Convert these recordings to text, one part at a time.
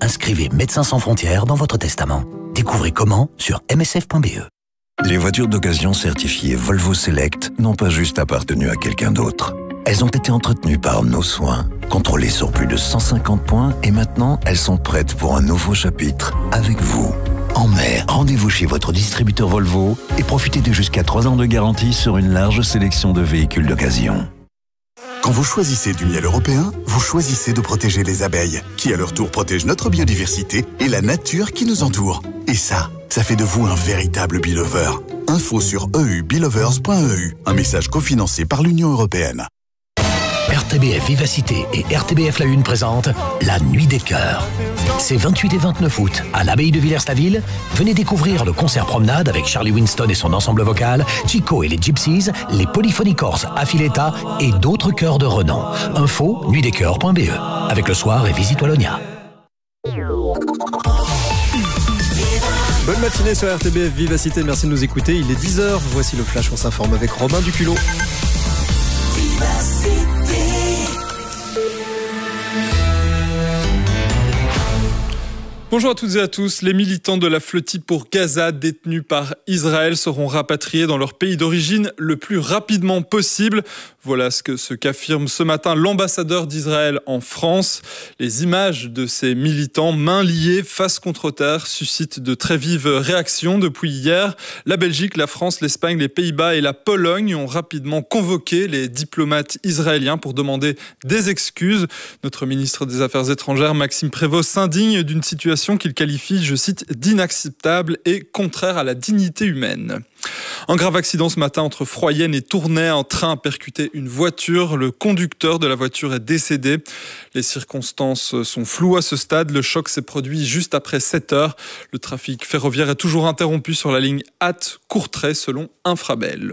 Inscrivez Médecins sans frontières dans votre testament. Découvrez comment sur msf.be. Les voitures d'occasion certifiées Volvo Select n'ont pas juste appartenu à quelqu'un d'autre. Elles ont été entretenues par nos soins, contrôlées sur plus de 150 points et maintenant elles sont prêtes pour un nouveau chapitre avec vous. En mai, rendez-vous chez votre distributeur Volvo et profitez de jusqu'à 3 ans de garantie sur une large sélection de véhicules d'occasion. Quand vous choisissez du miel européen, vous choisissez de protéger les abeilles, qui à leur tour protègent notre biodiversité et la nature qui nous entoure. Et ça fait de vous un véritable Belover. Info sur eubelovers.eu, un message cofinancé par l'Union européenne. RTBF Vivacité et RTBF La Une présentent La Nuit des Cœurs. C'est 28 et 29 août à l'abbaye de Villers-la-Ville. Venez découvrir le concert promenade avec Charlie Winston et son ensemble vocal, Chico et les Gypsies, les Polyphonic Affiletta et d'autres chœurs de renom. Info nuitdescoeurs.be. Avec le soir et visite Wallonia. Bonne matinée sur RTBF Vivacité, merci de nous écouter. Il est 10h, voici le flash, on s'informe avec Robin Duculot. Bonjour à toutes et à tous. Les militants de la flottille pour Gaza détenus par Israël seront rapatriés dans leur pays d'origine le plus rapidement possible. Voilà ce qu'affirme ce matin l'ambassadeur d'Israël en France. Les images de ces militants mains liées face contre terre suscitent de très vives réactions depuis hier. La Belgique, la France, l'Espagne, les Pays-Bas et la Pologne ont rapidement convoqué les diplomates israéliens pour demander des excuses. Notre ministre des Affaires étrangères, Maxime Prévost, s'indigne d'une situation qu'il qualifie, je cite, d'inacceptable et contraire à la dignité humaine. Un grave accident ce matin entre Froyenne et Tournai. Un train a percuté une voiture. Le conducteur de la voiture est décédé. Les circonstances sont floues à ce stade. Le choc s'est produit juste après 7 heures. Le trafic ferroviaire est toujours interrompu sur la ligne Ath-Courtrai selon Infrabel.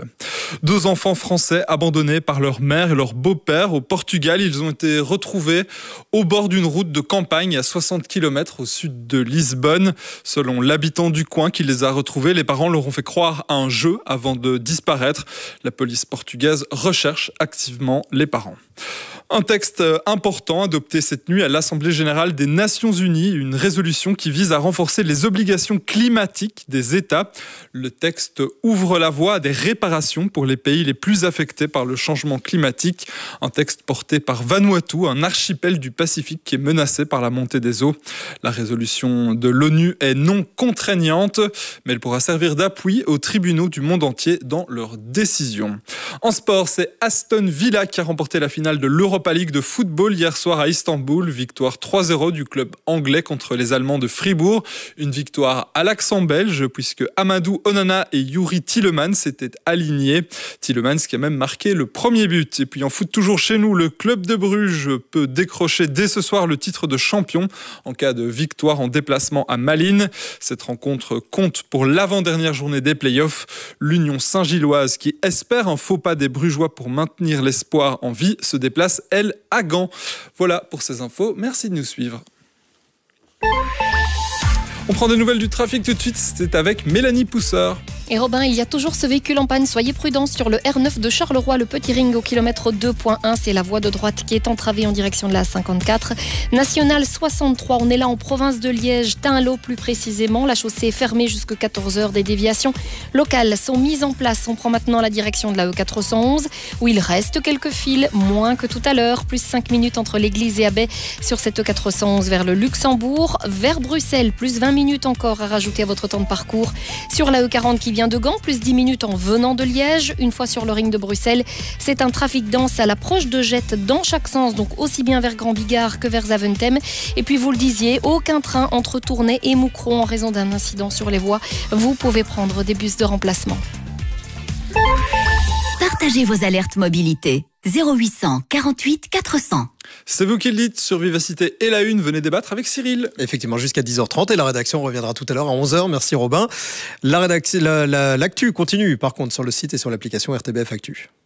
2 enfants français abandonnés par leur mère et leur beau-père au Portugal. Ils ont été retrouvés au bord d'une route de campagne à 60 km au sud de Lisbonne. Selon l'habitant du coin qui les a retrouvés, les parents leur ont fait croire à un jeu avant de disparaître. La police portugaise recherche activement les parents. Un texte important adopté cette nuit à l'Assemblée générale des Nations unies, une résolution qui vise à renforcer les obligations climatiques des États. Le texte ouvre la voie à des réparations pour les pays les plus affectés par le changement climatique. Un texte porté par Vanuatu, un archipel du Pacifique qui est menacé par la montée des eaux. La résolution de l'ONU est non contraignante, mais elle pourra servir d'appui aux tribunaux du monde entier dans leurs décisions. En sport, c'est Aston Villa qui a remporté la finale de l'Europa League de football hier soir à Istanbul. Victoire 3-0 du club anglais contre les Allemands de Fribourg. Une victoire à l'accent belge puisque Amadou Onana et Youri Tielemans s'étaient alignés. Tielemans qui a même marqué le premier but. Et puis en foot toujours chez nous, le club de Bruges peut décrocher dès ce soir le titre de champion en cas de victoire en déplacement à Malines. Cette rencontre compte pour l'avant-dernière journée des playoffs. L'Union Saint-Gilloise qui espère un faux pas des Brugeois pour maintenir l'espoir en vie se déplace elle à Gand. Voilà pour ces infos, merci de nous suivre. On prend des nouvelles du trafic tout de suite, c'est avec Mélanie Pousseur. Et Robin, il y a toujours ce véhicule en panne. Soyez prudents sur le R9 de Charleroi, le petit ring au kilomètre 2.1. C'est la voie de droite qui est entravée en direction de la 54. Nationale 63, on est là en province de Liège, Tinlot plus précisément. La chaussée est fermée jusqu'à 14h. Des déviations locales sont mises en place. On prend maintenant la direction de la E411 où il reste quelques files, moins que tout à l'heure. Plus 5 minutes entre l'église et Abbey sur cette E411 vers le Luxembourg. Vers Bruxelles, plus 20 minutes encore à rajouter à votre temps de parcours. Sur la E40 qui vient de Gand, plus 10 minutes en venant de Liège. Une fois sur le ring de Bruxelles, c'est un trafic dense à l'approche de Jette dans chaque sens, donc aussi bien vers Grand Bigard que vers Zaventem. Et puis vous le disiez, aucun train entre Tournai et Moucron en raison d'un incident sur les voies. Vous pouvez prendre des bus de remplacement. Partagez vos alertes mobilité. 0800 48 400. C'est vous qui le dites sur Vivacité et La Une. Venez débattre avec Cyril. Effectivement, jusqu'à 10h30 et la rédaction reviendra tout à l'heure à 11h. Merci Robin. L'actu continue par contre sur le site et sur l'application RTBF Actu.